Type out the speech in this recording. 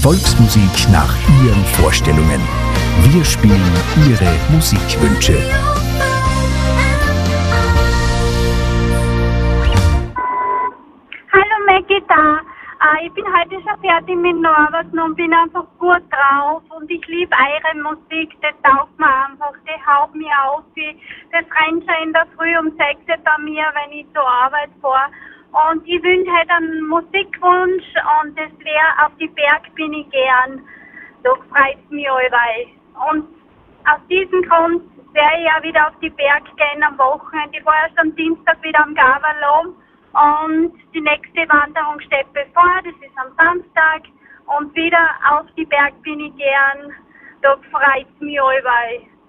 Volksmusik nach Ihren Vorstellungen. Wir spielen Ihre Musikwünsche. Hallo Maggie da. Ich bin heute schon fertig mit dem Arbeiten und bin einfach gut drauf und ich liebe eure Musik, das taugt mir einfach, die haut mir auf. Das rennt schon in der Früh um 6 Uhr bei mir, wenn ich zur Arbeit fahre. Und ich wünsche heute einen Musikwunsch und das wäre, auf die Berg bin ich gern. Da freut es mich allweil. Und aus diesem Grund werde ich ja wieder auf die Berg gehen am Wochenende. Ich war erst am Dienstag wieder am Gavalom und die nächste Wanderung steht bevor, das ist am Samstag. Und wieder auf die Berg bin ich gern. Da freut es mich allweil.